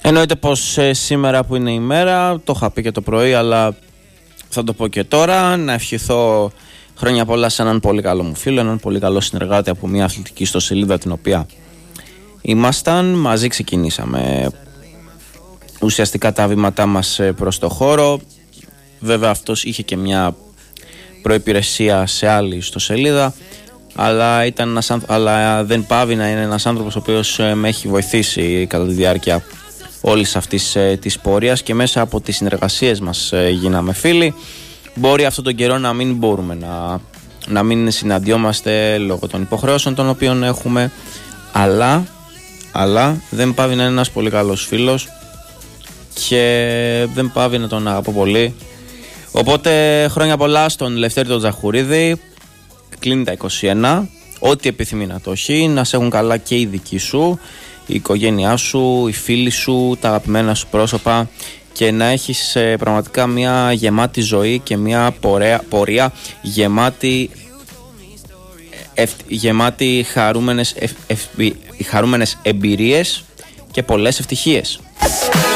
Εννοείται πως σήμερα που είναι η μέρα, το είχα πει και το πρωί, αλλά θα το πω και τώρα, να ευχηθώ χρόνια πολλά σε έναν πολύ καλό μου φίλο, έναν πολύ καλό συνεργάτη από μια αθλητική ιστοσελίδα την οποία ήμασταν. Μαζί ξεκινήσαμε ουσιαστικά τα βήματά μας προς το χώρο. Βέβαια αυτός είχε και μια προϋπηρεσία σε άλλη ιστοσελίδα, αλλά δεν πάβει να είναι ένας άνθρωπος ο οποίος με έχει βοηθήσει κατά τη διάρκεια όλης αυτής της πορείας και μέσα από τις συνεργασίες μας γίναμε φίλοι. Μπορεί αυτόν τον καιρό να μην μπορούμε να μην συναντιόμαστε λόγω των υποχρεώσεων των οποίων έχουμε, αλλά δεν πάβει να είναι ένας πολύ καλός φίλος και δεν πάβει να τον αγαπώ πολύ. Οπότε χρόνια πολλά στον Λευτέρη τον Τζαχουρίδη, κλείνει τα 21, ό,τι επιθυμεί να το έχει, να σε έχουν καλά και οι δικοί σου, η οικογένειά σου, οι φίλοι σου, τα αγαπημένα σου πρόσωπα και να έχεις πραγματικά μια γεμάτη ζωή και μια πορεία γεμάτη χαρούμενες εμπειρίες και πολλές ευτυχίες.